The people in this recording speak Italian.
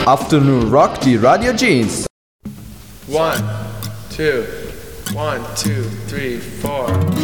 Afternoon Rock di Radio Jeans. 1, 2, 1, 2, 3, 4.